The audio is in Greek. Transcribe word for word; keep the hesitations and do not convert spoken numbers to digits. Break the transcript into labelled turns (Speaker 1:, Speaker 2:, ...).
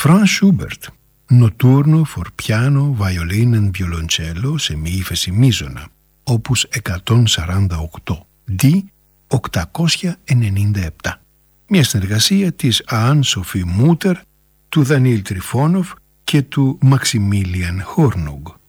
Speaker 1: Franz Schubert, Notturno for piano, violin and violoncello σε μη ύφεση μείζωνα, όπους εκατόν σαράντα οκτώ, ντι οκτακόσια ενενήντα επτά. Μια συνεργασία της Αάν Σοφή Μούτερ, του Δανίλ Τριφόνοφ και του Μαξιμίλιαν Χόρνουγ.